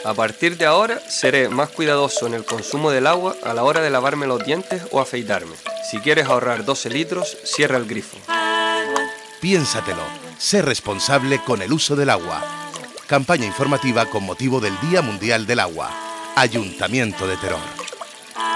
A partir de ahora seré más cuidadoso en el consumo del agua a la hora de lavarme los dientes o afeitarme. Si quieres ahorrar 12 litros, cierra el grifo. Piénsatelo, sé responsable con el uso del agua. Campaña informativa con motivo del Día Mundial del Agua. Ayuntamiento de Teror.